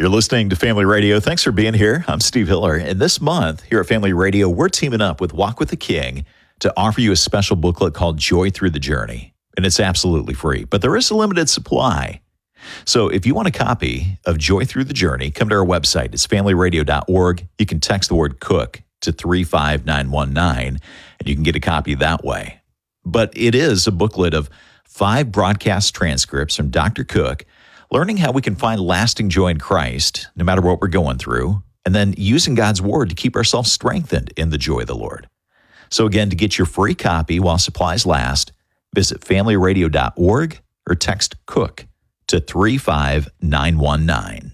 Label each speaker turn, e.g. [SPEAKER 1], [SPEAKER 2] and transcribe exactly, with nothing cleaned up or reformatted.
[SPEAKER 1] You're listening to Family Radio. Thanks for being here. I'm Steve Hiller. And this month here at Family Radio, we're teaming up with Walk with the King to offer you a special booklet called Joy Through the Journey. And it's absolutely free, but there is a limited supply. So if you want a copy of Joy Through the Journey, come to our website. It's family radio dot org. You can text the word cook to three five nine one nine, and you can get a copy that way. But it is a booklet of five broadcast transcripts from Doctor Cook, learning how we can find lasting joy in Christ, no matter what we're going through, and then using God's Word to keep ourselves strengthened in the joy of the Lord. So again, to get your free copy while supplies last, visit family radio dot org or text COOK to three five nine one nine.